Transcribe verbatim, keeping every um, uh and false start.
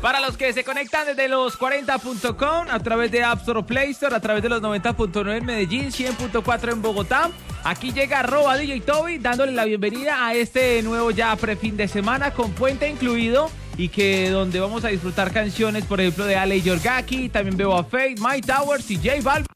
Para los que se conectan desde los cuarenta punto com, a través de App Store o Play Store, a través de los noventa punto nueve en Medellín, cien punto cuatro en Bogotá. Aquí llega arroba D J Toby dándole la bienvenida a este nuevo ya pre-fin de semana con puente incluido y que donde vamos a disfrutar canciones, por ejemplo, de Ale Yorgaki, también veo a Fate, Mike Towers y J Balvin.